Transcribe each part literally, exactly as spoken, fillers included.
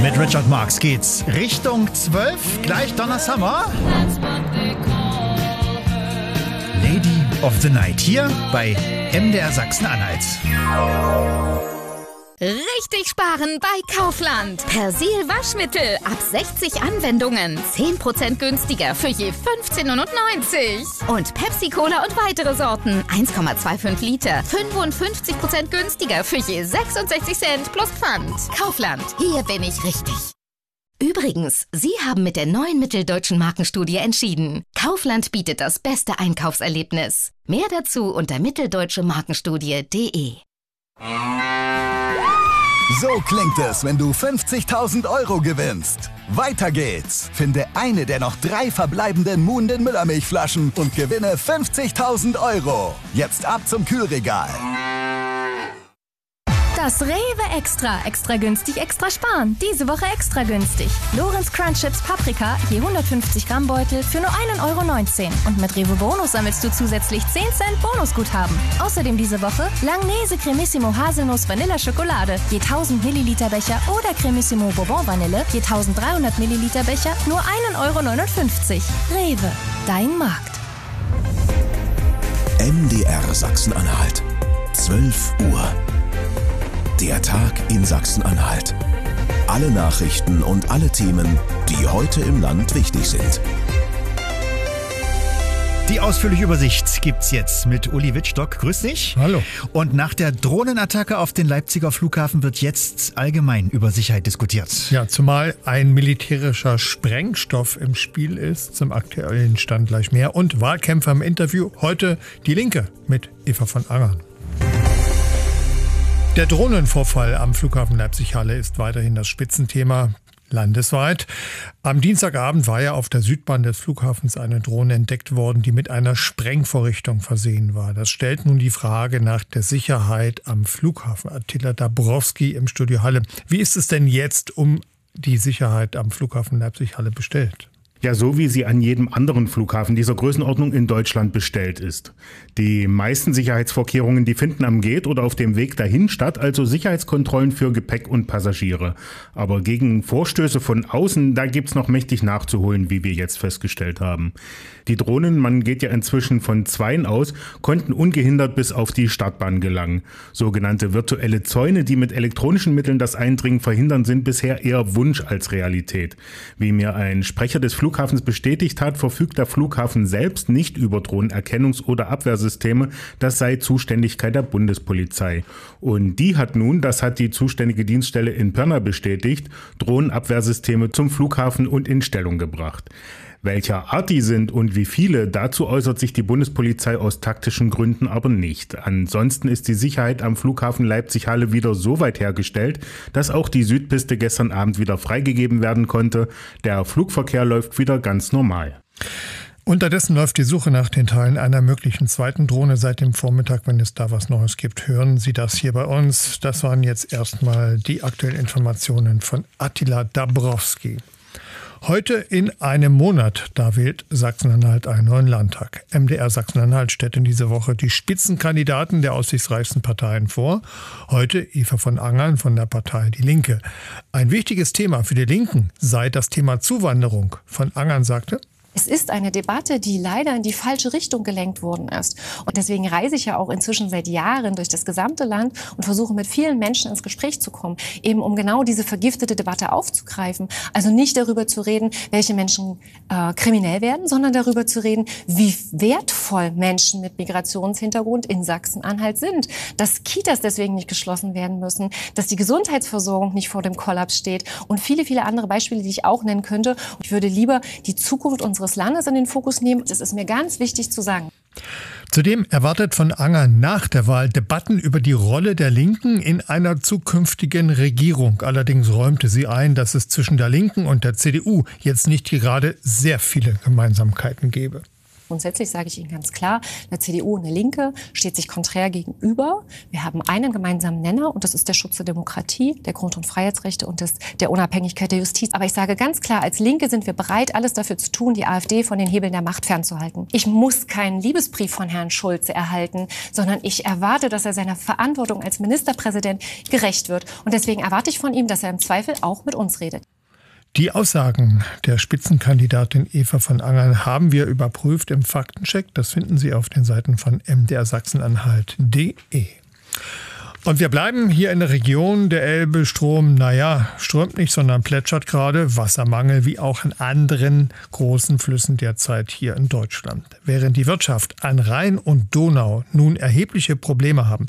Mit Richard Marx geht's Richtung zwölf, gleich Donna Summer. Lady of the Night hier bei M D R Sachsen-Anhalt. Richtig sparen bei Kaufland. Persil Waschmittel ab sechzig Anwendungen. zehn Prozent günstiger für je fünfzehn neunundneunzig. Und Pepsi Cola und weitere Sorten. eins Komma fünfundzwanzig Liter. fünfundfünfzig Prozent günstiger für je sechsundsechzig Cent plus Pfand. Kaufland. Hier bin ich richtig. Übrigens, Sie haben mit der neuen Mitteldeutschen Markenstudie entschieden. Kaufland bietet das beste Einkaufserlebnis. Mehr dazu unter mitteldeutsche markenstudie punkt de. So klingt es, wenn du fünfzigtausend Euro gewinnst. Weiter geht's. Finde eine der noch drei verbleibenden Moon den Müllermilchflaschen und gewinne fünfzigtausend Euro. Jetzt ab zum Kühlregal. Das Rewe Extra. Extra günstig, extra sparen. Diese Woche extra günstig. Lorenz Crunch Chips Paprika, je hundertfünfzig Gramm Beutel für nur ein Euro neunzehn. Und mit Rewe Bonus sammelst du zusätzlich zehn Cent Bonusguthaben. Außerdem diese Woche Langnese Cremissimo Haselnuss Vanilla Schokolade, je tausend Milliliter Becher oder Cremissimo Bourbon Vanille, je eintausenddreihundert Milliliter Becher, nur ein Euro neunundfünfzig. Rewe, dein Markt. M D R Sachsen-Anhalt. zwölf Uhr. Der Tag in Sachsen-Anhalt. Alle Nachrichten und alle Themen, die heute im Land wichtig sind. Die ausführliche Übersicht gibt's jetzt mit Uli Wittstock. Grüß dich. Hallo. Und nach der Drohnenattacke auf den Leipziger Flughafen wird jetzt allgemein über Sicherheit diskutiert. Ja, zumal ein militärischer Sprengstoff im Spiel ist. Zum aktuellen Stand gleich mehr. Und Wahlkämpfer im Interview. Heute die Linke mit Eva von Angern. Der Drohnenvorfall am Flughafen Leipzig-Halle ist weiterhin das Spitzenthema landesweit. Am Dienstagabend war ja auf der Südbahn des Flughafens eine Drohne entdeckt worden, die mit einer Sprengvorrichtung versehen war. Das stellt nun die Frage nach der Sicherheit am Flughafen. Attila Dabrowski im Studio Halle. Wie ist es denn jetzt um die Sicherheit am Flughafen Leipzig-Halle bestellt? Ja, so wie sie an jedem anderen Flughafen dieser Größenordnung in Deutschland bestellt ist. Die meisten Sicherheitsvorkehrungen, die finden am Gate oder auf dem Weg dahin statt, also Sicherheitskontrollen für Gepäck und Passagiere. Aber gegen Vorstöße von außen, da gibt's noch mächtig nachzuholen, wie wir jetzt festgestellt haben. Die Drohnen, man geht ja inzwischen von zweien aus, konnten ungehindert bis auf die Startbahn gelangen. Sogenannte virtuelle Zäune, die mit elektronischen Mitteln das Eindringen verhindern, sind bisher eher Wunsch als Realität. Wie mir ein Sprecher des Flughafens bestätigt hat, verfügt der Flughafen selbst nicht über Drohnenerkennungs- oder Abwehrsysteme. Das sei Zuständigkeit der Bundespolizei. Und die hat nun, das hat die zuständige Dienststelle in Pirna bestätigt, Drohnenabwehrsysteme zum Flughafen und in Stellung gebracht. Welcher Art die sind und wie viele, dazu äußert sich die Bundespolizei aus taktischen Gründen aber nicht. Ansonsten ist die Sicherheit am Flughafen Leipzig-Halle wieder so weit hergestellt, dass auch die Südpiste gestern Abend wieder freigegeben werden konnte. Der Flugverkehr läuft wieder ganz normal. Unterdessen läuft die Suche nach den Teilen einer möglichen zweiten Drohne seit dem Vormittag. Wenn es da was Neues gibt, hören Sie das hier bei uns. Das waren jetzt erstmal die aktuellen Informationen von Attila Dabrowski. Heute in einem Monat, da wählt Sachsen-Anhalt einen neuen Landtag. M D R Sachsen-Anhalt stellt in dieser Woche die Spitzenkandidaten der aussichtsreichsten Parteien vor. Heute Eva von Angern von der Partei Die Linke. Ein wichtiges Thema für die Linken sei das Thema Zuwanderung. Von Angern sagte: Es ist eine Debatte, die leider in die falsche Richtung gelenkt worden ist. Und deswegen reise ich ja auch inzwischen seit Jahren durch das gesamte Land und versuche mit vielen Menschen ins Gespräch zu kommen, eben um genau diese vergiftete Debatte aufzugreifen. Also nicht darüber zu reden, welche Menschen äh, kriminell werden, sondern darüber zu reden, wie wertvoll Menschen mit Migrationshintergrund in Sachsen-Anhalt sind. Dass Kitas deswegen nicht geschlossen werden müssen, dass die Gesundheitsversorgung nicht vor dem Kollaps steht und viele, viele andere Beispiele, die ich auch nennen könnte. Und ich würde lieber die Zukunft unseres Landes in den Fokus nehmen. Das ist mir ganz wichtig zu sagen. Zudem erwartet von Angern nach der Wahl Debatten über die Rolle der Linken in einer zukünftigen Regierung. Allerdings räumte sie ein, dass es zwischen der Linken und der C D U jetzt nicht gerade sehr viele Gemeinsamkeiten gäbe. Grundsätzlich sage ich Ihnen ganz klar, eine C D U und eine Linke steht sich konträr gegenüber. Wir haben einen gemeinsamen Nenner und das ist der Schutz der Demokratie, der Grund- und Freiheitsrechte und des, der Unabhängigkeit der Justiz. Aber ich sage ganz klar, als Linke sind wir bereit, alles dafür zu tun, die AfD von den Hebeln der Macht fernzuhalten. Ich muss keinen Liebesbrief von Herrn Schulze erhalten, sondern ich erwarte, dass er seiner Verantwortung als Ministerpräsident gerecht wird. Und deswegen erwarte ich von ihm, dass er im Zweifel auch mit uns redet. Die Aussagen der Spitzenkandidatin Eva von Angern haben wir überprüft im Faktencheck. Das finden Sie auf den Seiten von M D R Sachsen-Anhalt punkt de. Und wir bleiben hier in der Region. Der Elbe-Strom, naja, strömt nicht, sondern plätschert gerade. Wassermangel wie auch in anderen großen Flüssen derzeit hier in Deutschland. Während die Wirtschaft an Rhein und Donau nun erhebliche Probleme haben,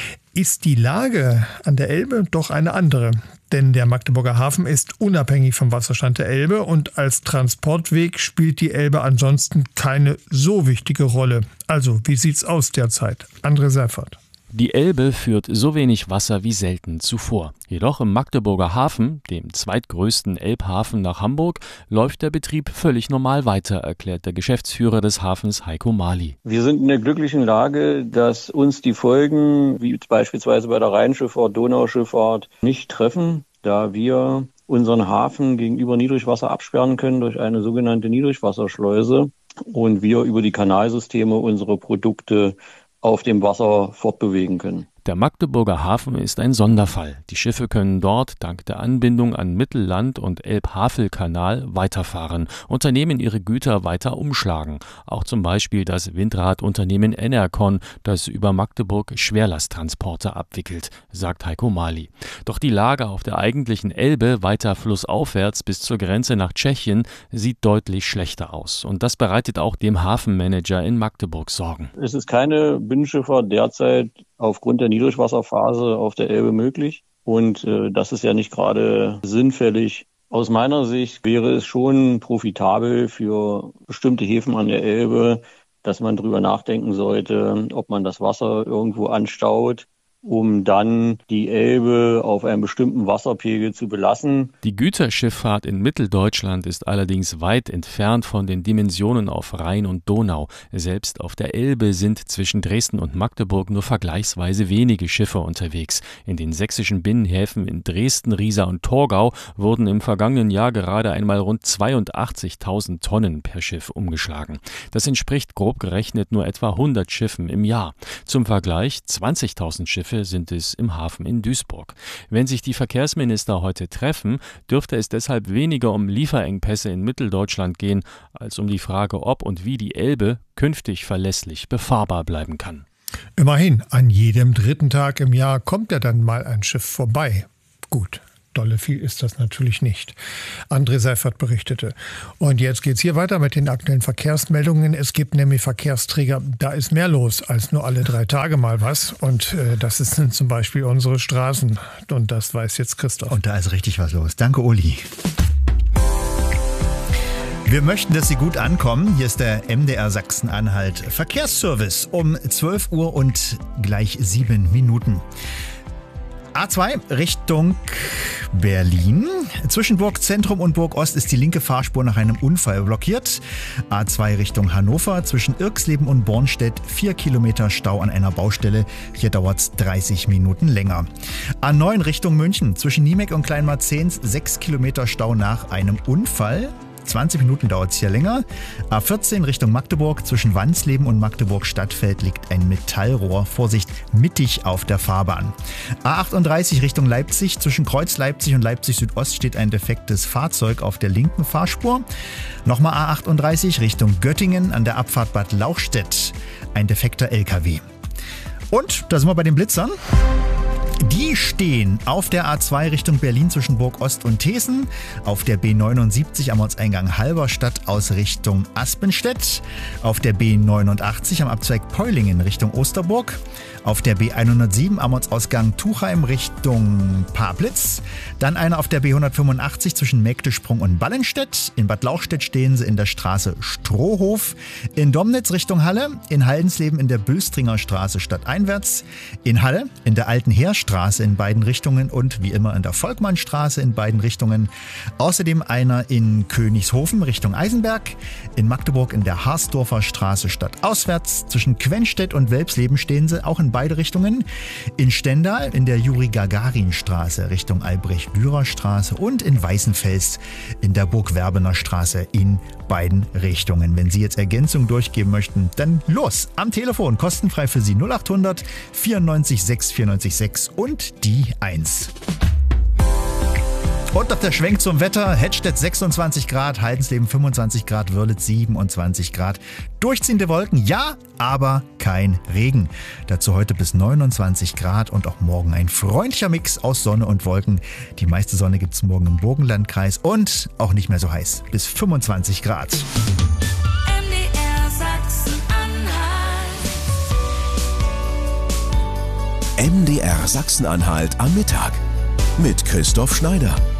ist die Lage an der Elbe doch eine andere. Denn der Magdeburger Hafen ist unabhängig vom Wasserstand der Elbe und als Transportweg spielt die Elbe ansonsten keine so wichtige Rolle. Also, wie sieht's aus derzeit? André Seifert. Die Elbe führt so wenig Wasser wie selten zuvor. Jedoch im Magdeburger Hafen, dem zweitgrößten Elbhafen nach Hamburg, läuft der Betrieb völlig normal weiter, erklärt der Geschäftsführer des Hafens Heiko Mali. Wir sind in der glücklichen Lage, dass uns die Folgen, wie beispielsweise bei der Rheinschifffahrt, Donauschifffahrt, nicht treffen, da wir unseren Hafen gegenüber Niedrigwasser absperren können durch eine sogenannte Niedrigwasserschleuse und wir über die Kanalsysteme unsere Produkte auf dem Wasser fortbewegen können. Der Magdeburger Hafen ist ein Sonderfall. Die Schiffe können dort dank der Anbindung an Mittelland- und Elb-Havel-Kanal weiterfahren, Unternehmen ihre Güter weiter umschlagen. Auch zum Beispiel das Windradunternehmen Enercon, das über Magdeburg Schwerlasttransporte abwickelt, sagt Heiko Mali. Doch die Lage auf der eigentlichen Elbe weiter flussaufwärts bis zur Grenze nach Tschechien sieht deutlich schlechter aus. Und das bereitet auch dem Hafenmanager in Magdeburg Sorgen. Es ist keine Binnenschifffahrt derzeit aufgrund der Niedrigwasserphase auf der Elbe möglich. Und äh, das ist ja nicht gerade sinnfällig. Aus meiner Sicht wäre es schon profitabel für bestimmte Häfen an der Elbe, dass man drüber nachdenken sollte, ob man das Wasser irgendwo anstaut, um dann die Elbe auf einem bestimmten Wasserpegel zu belassen. Die Güterschifffahrt in Mitteldeutschland ist allerdings weit entfernt von den Dimensionen auf Rhein und Donau. Selbst auf der Elbe sind zwischen Dresden und Magdeburg nur vergleichsweise wenige Schiffe unterwegs. In den sächsischen Binnenhäfen in Dresden, Riesa und Torgau wurden im vergangenen Jahr gerade einmal rund zweiundachtzigtausend Tonnen per Schiff umgeschlagen. Das entspricht grob gerechnet nur etwa hundert Schiffen im Jahr. Zum Vergleich zwanzigtausend Schiffe sind es im Hafen in Duisburg. Wenn sich die Verkehrsminister heute treffen, dürfte es deshalb weniger um Lieferengpässe in Mitteldeutschland gehen, als um die Frage, ob und wie die Elbe künftig verlässlich befahrbar bleiben kann. Immerhin, an jedem dritten Tag im Jahr kommt ja dann mal ein Schiff vorbei. Gut. Dolle viel ist das natürlich nicht. André Seifert berichtete. Und jetzt geht's hier weiter mit den aktuellen Verkehrsmeldungen. Es gibt nämlich Verkehrsträger, da ist mehr los als nur alle drei Tage mal was. Und äh, das sind zum Beispiel unsere Straßen. Und das weiß jetzt Christoph. Und da ist richtig was los. Danke, Uli. Wir möchten, dass Sie gut ankommen. Hier ist der M D R Sachsen-Anhalt Verkehrsservice um zwölf Uhr und gleich sieben Minuten. A zwei Richtung Berlin. Zwischen Burgzentrum und Burgost ist die linke Fahrspur nach einem Unfall blockiert. A zwei Richtung Hannover. Zwischen Irxleben und Bornstedt vier Kilometer Stau an einer Baustelle. Hier dauert es dreißig Minuten länger. A neun Richtung München. Zwischen Niemek und Kleinmarzens sechs Kilometer Stau nach einem Unfall. zwanzig Minuten dauert es hier länger. A vierzehn Richtung Magdeburg. Zwischen Wansleben und Magdeburg-Stadtfeld liegt ein Metallrohr. Vorsicht, mittig auf der Fahrbahn. A achtunddreißig Richtung Leipzig. Zwischen Kreuz Leipzig und Leipzig Südost steht ein defektes Fahrzeug auf der linken Fahrspur. Nochmal A achtunddreißig Richtung Göttingen an der Abfahrt Bad Lauchstädt. Ein defekter L K W. Und da sind wir bei den Blitzern. Die stehen auf der A zwei Richtung Berlin zwischen Burgost und Thesen, auf der B neunundsiebzig am Ortseingang Halberstadt aus Richtung Aspenstedt, auf der B neunundachtzig am Abzweig Peulingen Richtung Osterburg, auf der B hundertsieben am Ortsausgang Tuchheim Richtung Pablitz. Dann einer auf der B hundertfünfundachtzig zwischen Mägdesprung und Ballenstedt. In Bad Lauchstädt stehen sie in der Straße Strohhof. In Domnitz Richtung Halle. In Haldensleben in der Bülstringer Straße stadteinwärts. In Halle in der Alten Heerstraße in beiden Richtungen und wie immer in der Volkmannstraße in beiden Richtungen. Außerdem einer in Königshofen Richtung Eisenberg. In Magdeburg in der Harsdorfer Straße stadtauswärts. Zwischen Quenstedt und Welpsleben stehen sie auch in beide Richtungen. In Stendal in der Juri-Gagarin-Straße Richtung Albrecht-Dürer-Straße und in Weißenfels in der Burg-Werbener Straße in beiden Richtungen. Wenn Sie jetzt Ergänzung durchgeben möchten, dann los! Am Telefon, kostenfrei für Sie null acht hundert vierundneunzig sechs vierundneunzig sechs und die eins. Und auf der Schwenk zum Wetter, Hettstedt sechsundzwanzig Grad, Haldensleben fünfundzwanzig Grad, Wörlitz siebenundzwanzig Grad. Durchziehende Wolken, ja, aber kein Regen. Dazu heute bis neunundzwanzig Grad und auch morgen ein freundlicher Mix aus Sonne und Wolken. Die meiste Sonne gibt es morgen im Burgenlandkreis und auch nicht mehr so heiß, bis fünfundzwanzig Grad. M D R Sachsen-Anhalt. M D R Sachsen-Anhalt am Mittag mit Christoph Schneider.